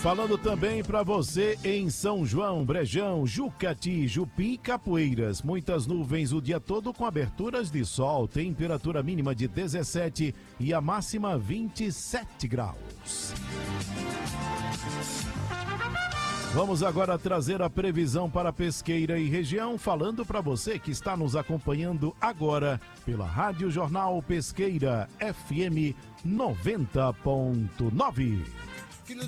Falando também para você em São João, Brejão, Jucati, Jupim e Capoeiras. Muitas nuvens o dia todo com aberturas de sol. Temperatura mínima de 17 e a máxima 27 graus. Vamos agora trazer a previsão para Pesqueira e região, falando para você que está nos acompanhando agora pela Rádio Jornal Pesqueira FM 90.9.